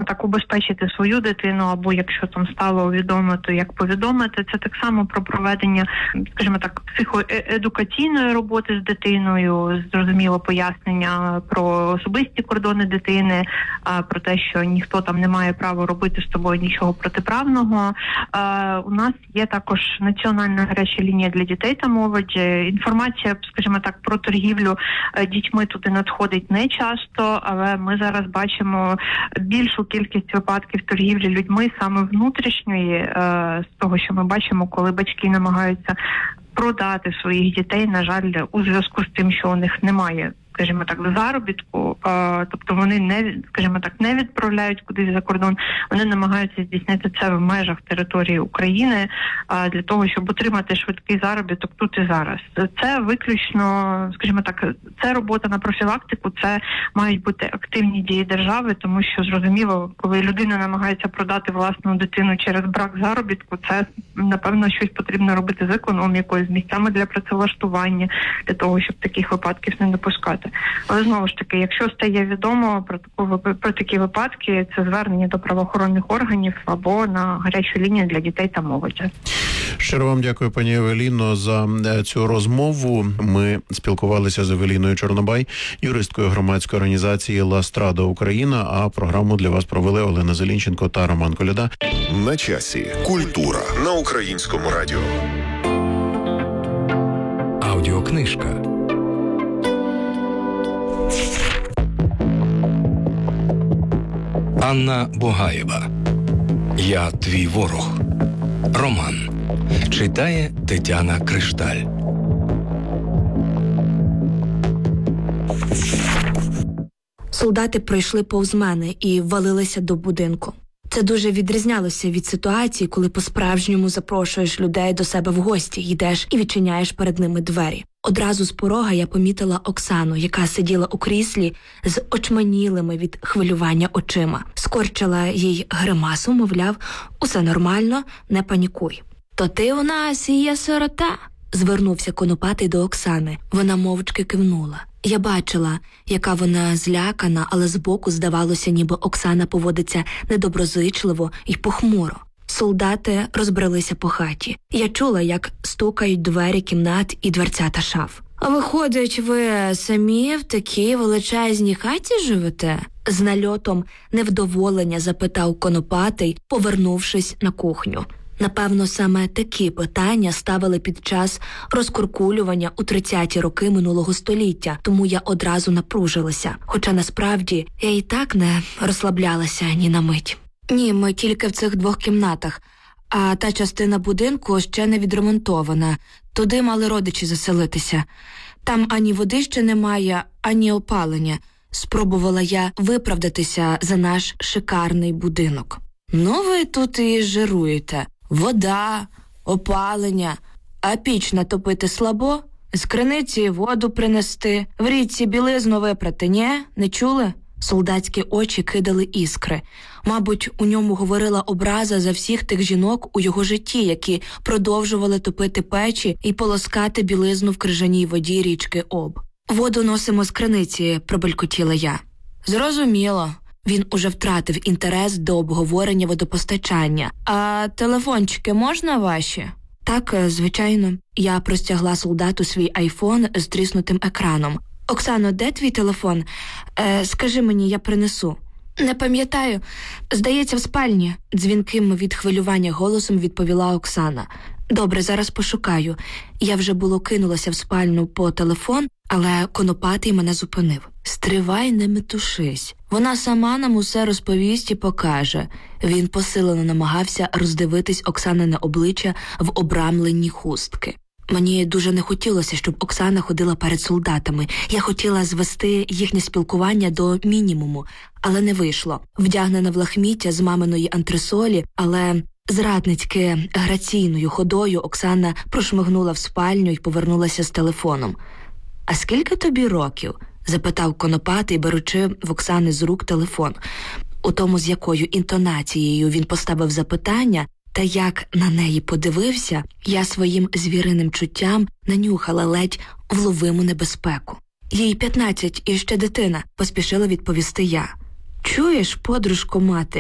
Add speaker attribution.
Speaker 1: так, убезпечити свою дитину, або якщо там стало відомо, то як повідомити. Це так само про проведення, скажімо так, психоедукаційної роботи з дитиною, зрозуміло пояснення про особисті кордони дитини, про те, що ніхто там не має права робити з тобою нічого протиправного. У нас є також національна гаряча лінія для дітей та молоді. Інформація, скажімо так, про торгівлю дітьми туди надходить не часто, але ми зараз бачимо більшу кількість випадків торгівлі людьми саме внутрішньої, з того, що ми бачимо, коли батьки намагаються продати своїх дітей, на жаль, у зв'язку з тим, що у них немає, скажімо так, заробітку, тобто вони не відправляють кудись за кордон, вони намагаються здійснити це в межах території України для того, щоб отримати швидкий заробіток тут і зараз. Це виключно, скажімо так, це робота на профілактику, це мають бути активні дії держави, тому що, зрозуміло, коли людина намагається продати власну дитину через брак заробітку, це, напевно, щось потрібно робити з економікою, з місцями для працевлаштування, для того, щоб таких випадків не допускати. Але знову ж таки, якщо стає відомо про такі випадки, це звернення до правоохоронних органів або на гарячу лінію для дітей та молоді.
Speaker 2: Щиро вам дякую, пані Евеліно, за цю розмову. Ми спілкувалися з Евеліною Чорнобай, юристкою громадської організації «Ластрада Україна», а програму для вас провели Олена Зелінченко та Роман Коляда.
Speaker 3: На часі. Культура на Українському радіо.
Speaker 4: Аудіокнижка. Анна Богаєва. «Я твій ворог». Роман. Читає Тетяна Кришталь.
Speaker 5: Солдати пройшли повз мене і ввалилися до будинку. Це дуже відрізнялося від ситуації, коли по-справжньому запрошуєш людей до себе в гості, йдеш і відчиняєш перед ними двері. Одразу з порога я помітила Оксану, яка сиділа у кріслі з очманілими від хвилювання очима. Скорчила їй гримасу, мовляв, усе нормально, не панікуй. «То ти у нас і є сирота?» – звернувся Конопатий до Оксани. Вона мовчки кивнула. Я бачила, яка вона злякана, але збоку здавалося, ніби Оксана поводиться недоброзичливо і похмуро. Солдати розбрелися по хаті. Я чула, як стукають двері кімнат і дверцята шаф. «А виходить, ви самі в такій величезній хаті живете?» З нальотом невдоволення запитав Конопатий, повернувшись на кухню. Напевно, саме такі питання ставили під час розкуркулювання у 30-ті роки минулого століття, тому я одразу напружилася. Хоча насправді я і так не розслаблялася ні на мить. «Ні, ми тільки в цих 2 кімнатах, а та частина будинку ще не відремонтована. Туди мали родичі заселитися. Там ані води ще немає, ані опалення». Спробувала я виправдатися за наш шикарний будинок. «Ну ви тут і жируєте. Вода, опалення, а піч натопити слабо? З криниці воду принести, в річці білизну випрати, ні? Не чули?» Солдатські очі кидали іскри. Мабуть, у ньому говорила образа за всіх тих жінок у його житті, які продовжували топити печі і полоскати білизну в крижаній воді річки Об. «Воду носимо з криниці», – пробелькотіла я. «Зрозуміло». Він уже втратив інтерес до обговорення водопостачання. «А телефончики можна ваші?» «Так, звичайно». Я простягла солдату свій айфон з тріснутим екраном. «Оксано, де твій телефон? Скажи мені, я принесу». «Не пам'ятаю. Здається, в спальні», – дзвінким від хвилювання голосом відповіла Оксана. «Добре, зараз пошукаю». Я вже було кинулася в спальню по телефон, але Конопатий мене зупинив. «Стривай, не метушись. Вона сама нам усе розповість і покаже». Він посилено намагався роздивитись Оксанине обличчя в обрамленні хустки. Мені дуже не хотілося, щоб Оксана ходила перед солдатами. Я хотіла звести їхнє спілкування до мінімуму, але не вийшло. Вдягнена в лахміття з маминої антресолі, але зрадницьки граційною ходою Оксана прошмигнула в спальню і повернулася з телефоном. «А скільки тобі років?» – запитав Конопатий, беручи в Оксани з рук телефон. У тому, з якою інтонацією він поставив запитання, та як на неї подивився, я своїм звіриним чуттям нанюхала ледь вловиму небезпеку. «Їй 15 і ще дитина», – поспішила відповісти я. «Чуєш, подружко мати,